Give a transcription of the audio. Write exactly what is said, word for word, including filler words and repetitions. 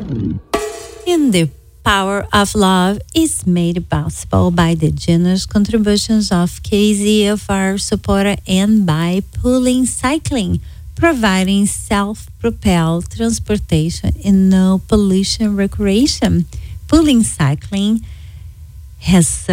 And the power of love is made possible by the generous contributions of K Z F R supporter and by Pulling Cycling, providing self-propelled transportation and no pollution recreation. Pulling Cycling has